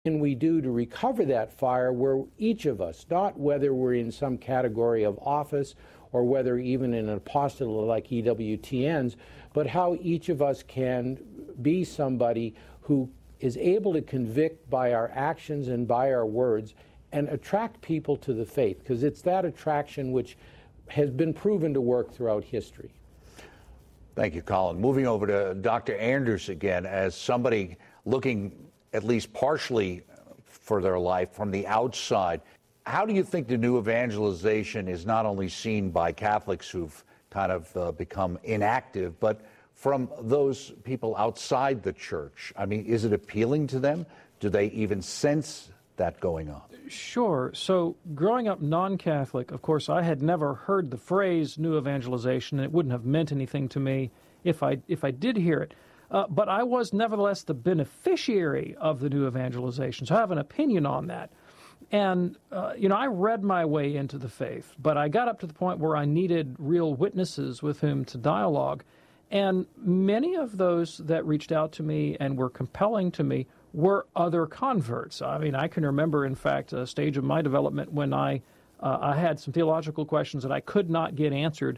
can we do to recover that fire where each of us, not whether we're in some category of office or whether even in an apostolate like EWTN's, but how each of us can be somebody who is able to convict by our actions and by our words and attract people to the faith, because it's that attraction which has been proven to work throughout history. Thank you, Colin. Moving over to Dr. Anders again, as somebody looking at least partially for their life from the outside, how do you think the new evangelization is not only seen by Catholics who've kind of become inactive, but from those people outside the church? I mean, is it appealing to them? Do they even sense that going on? Sure. So growing up non-Catholic, of course, I had never heard the phrase new evangelization, and it wouldn't have meant anything to me if I did hear it. But I was nevertheless the beneficiary of the new evangelization, so I have an opinion on that. And, I read my way into the faith, but I got up to the point where I needed real witnesses with whom to dialogue. And many of those that reached out to me and were compelling to me were other converts. I mean, I can remember, in fact, a stage of my development when I had some theological questions that I could not get answered,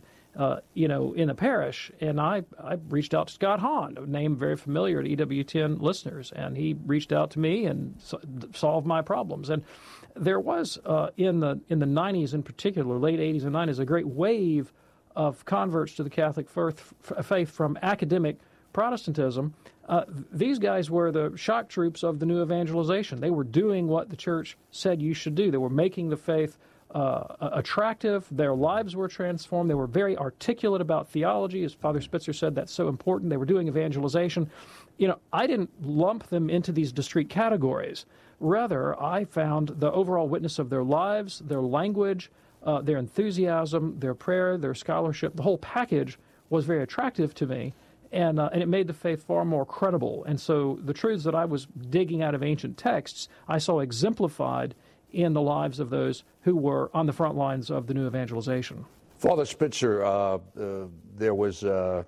in the parish. And I reached out to Scott Hahn, a name very familiar to EWTN listeners, and he reached out to me and solved my problems. And there was, in the 90s in particular, late 80s and 90s, a great wave of converts to the Catholic faith from academic Protestantism. These guys were the shock troops of the new evangelization. They were doing what the church said you should do. They were making the faith attractive. Their lives were transformed. They were very articulate about theology. As Father Spitzer said, that's so important. They were doing evangelization. I didn't lump them into these discrete categories. Rather, I found the overall witness of their lives, their language, their enthusiasm, their prayer, their scholarship, the whole package was very attractive to me, and it made the faith far more credible. And so the truths that I was digging out of ancient texts, I saw exemplified in the lives of those who were on the front lines of the new evangelization. Father Spitzer, there was a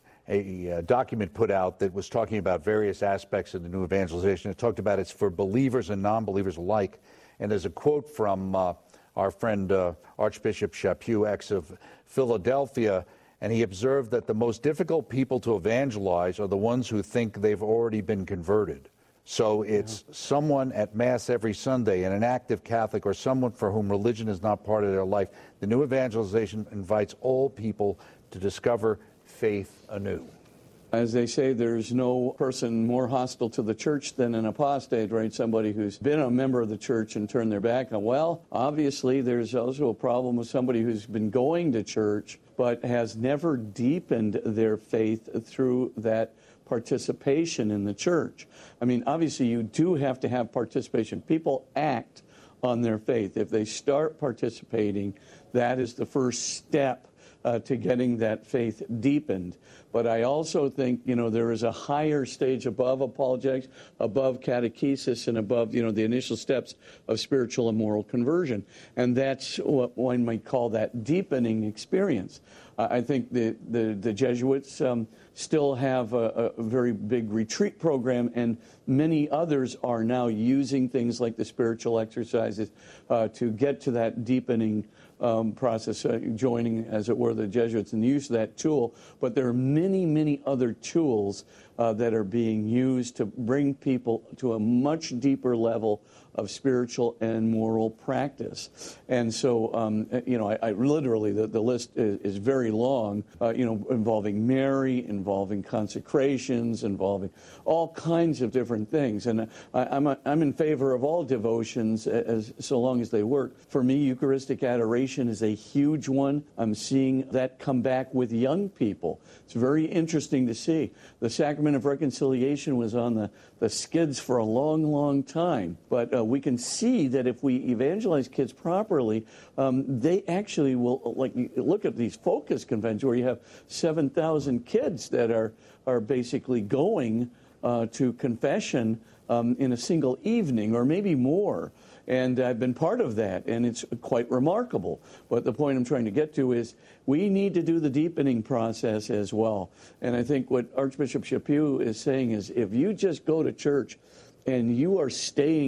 document put out that was talking about various aspects of the new evangelization. It talked about it's for believers and non-believers alike. And there's a quote from our friend Archbishop Chaput, ex of Philadelphia, and he observed that the most difficult people to evangelize are the ones who think they've already been converted. So it's someone at Mass every Sunday, and an active Catholic, or someone for whom religion is not part of their life. The new evangelization invites all people to discover faith anew. As they say, there's no person more hostile to the church than an apostate, right? Somebody who's been a member of the church and turned their back on. Well, obviously, there's also a problem with somebody who's been going to church but has never deepened their faith through that participation in the church. I mean, obviously, you do have to have participation. People act on their faith. If they start participating, that is the first step to getting that faith deepened. But I also think, there is a higher stage above apologetics, above catechesis, and above, the initial steps of spiritual and moral conversion. And that's what one might call that deepening experience. I think the Jesuits still have a very big retreat program, and many others are now using things like the spiritual exercises to get to that deepening process, joining, as it were, the Jesuits in the use of that tool. But there are many, many other tools that are being used to bring people to a much deeper level of spiritual and moral practice. And so, I literally, the list is very long, involving Mary, involving consecrations, involving all kinds of different things. And I'm in favor of all devotions so long as they work. For me, Eucharistic adoration is a huge one. I'm seeing that come back with young people. It's very interesting to see. The Sacrament of Reconciliation was on the skids for a long, long time. But we can see that if we evangelize kids properly, they actually will, look at these focus conventions where you have 7,000 kids that are basically going to confession in a single evening or maybe more. And I've been part of that, and it's quite remarkable. But the point I'm trying to get to is we need to do the deepening process as well. And I think what Archbishop Chaput is saying is if you just go to church and you are staying